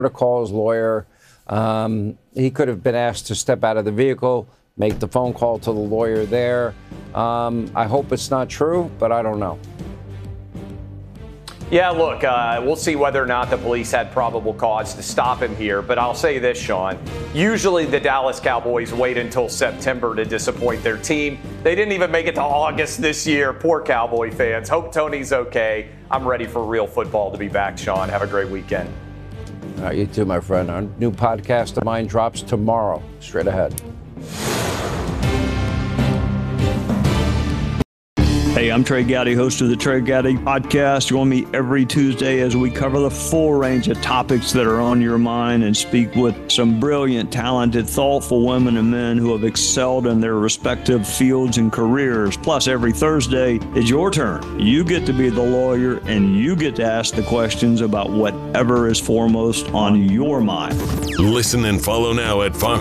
to call his lawyer. He could have been asked to step out of the vehicle, make the phone call to the lawyer there. I hope it's not true, but I don't know. Yeah, look, we'll see whether or not the police had probable cause to stop him here. But I'll say this, Sean. Usually the Dallas Cowboys wait until September to disappoint their team. They didn't even make it to August this year. Poor Cowboy fans. Hope Tony's okay. I'm ready for real football to be back, Sean. Have a great weekend. All right, you too, my friend. Our new podcast of mine drops tomorrow. Straight ahead. Hey, I'm Trey Gowdy, host of the Trey Gowdy Podcast. Join me every Tuesday as we cover the full range of topics that are on your mind and speak with some brilliant, talented, thoughtful women and men who have excelled in their respective fields and careers. Plus, every Thursday is your turn. You get to be the lawyer and you get to ask the questions about whatever is foremost on your mind. Listen and follow now at Fox